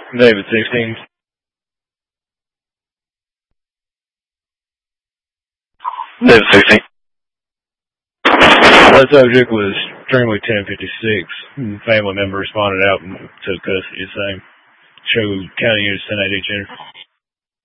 David 16. David 16. That subject was Stringway 1056. Family member responded out and took custody of the same. Show County Unit 1080 Jennifer.